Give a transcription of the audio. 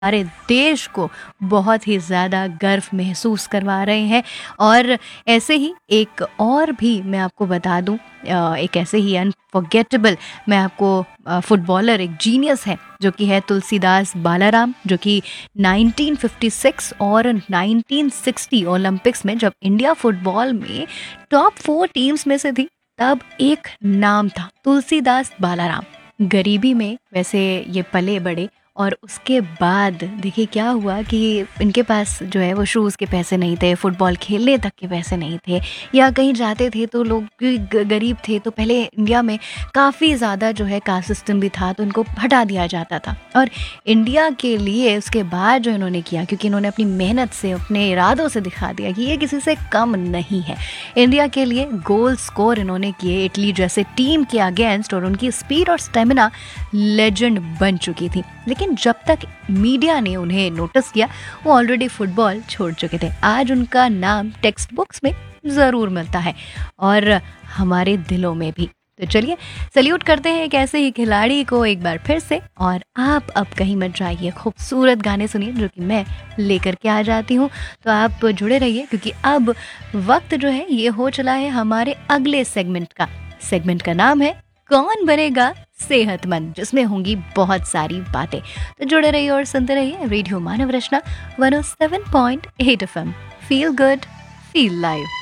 हमारे देश को बहुत ही ज़्यादा गर्व महसूस करवा रहे हैं। और ऐसे ही एक और भी मैं आपको बता दूं, एक ऐसे ही अनफॉरगेटेबल मैं आपको फुटबॉलर, एक जीनियस है जो कि है तुलसीदास बालाराम, जो कि 1956 और 1960 ओलंपिक्स में जब इंडिया फुटबॉल में टॉप 4 टीम्स में से थी, तब एक नाम था तुलसीदास बालाराम। गरीबी में वैसे ये पले बड़े, और उसके बाद देखिए क्या हुआ कि इनके पास जो है वो शूज़ के पैसे नहीं थे, फुटबॉल खेलने तक के पैसे नहीं थे, या कहीं जाते थे तो लोग गरीब थे, तो पहले इंडिया में काफ़ी ज़्यादा जो है कास्ट सिस्टम भी था, तो उनको हटा दिया जाता था। और इंडिया के लिए उसके बाद जो इन्होंने किया, क्योंकि इन्होंने अपनी मेहनत से, अपने इरादों से दिखा दिया कि ये किसी से कम नहीं है, इंडिया के लिए गोल स्कोर इन्होंने किए इटली जैसे टीम के अगेंस्ट, और उनकी स्पीड और स्टेमिना लेजेंड बन चुकी थी। लेकिन जब तक मीडिया ने उन्हें नोटिस किया, वो ऑलरेडी फुटबॉल छोड़ चुके थे। आज उनका नाम टेक्स्ट बुक्स में ज़रूर मिलता है और हमारे दिलों में भी। तो चलिए सल्यूट करते हैं एक ऐसे ही खिलाड़ी को एक बार फिर से। और आप अब कहीं मत जाइए, खूबसूरत गाने सुनिए जो कि मैं लेकर के आ जाती हूँ। तो आप जुड़े रहिए, क्योंकि अब वक्त जो है ये हो चला है हमारे अगले सेगमेंट का नाम है कौन बनेगा सेहतमंद, जिसमें होंगी बहुत सारी बातें। तो जुड़े रहिए और सुनते रहिए रेडियो मानव रचना 107.8 FM। Feel good, feel live.